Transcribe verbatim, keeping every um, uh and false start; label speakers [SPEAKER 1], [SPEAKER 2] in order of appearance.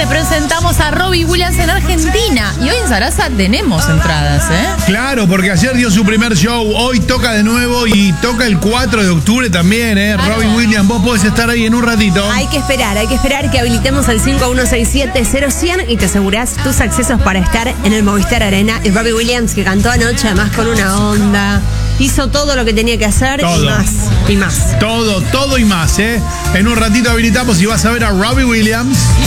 [SPEAKER 1] te presentamos a Robbie Williams en Argentina. Y hoy en Sarasa tenemos entradas, ¿eh?
[SPEAKER 2] Claro, porque ayer dio su primer show, hoy toca de nuevo y toca el cuatro de octubre también, ¿eh?
[SPEAKER 1] Claro.
[SPEAKER 2] Robbie Williams, vos podés estar ahí en un ratito.
[SPEAKER 3] Hay que esperar, hay que esperar que habilitemos el cinco uno seis siete cero cien y te asegurás tus accesos para estar en el Movistar Arena. Y Robbie Williams, que cantó anoche además con una onda, hizo todo lo que tenía que hacer
[SPEAKER 2] Todo.
[SPEAKER 3] y más, y más.
[SPEAKER 2] Todo, todo y más, ¿eh? En un ratito habilitamos y vas a ver a Robbie Williams.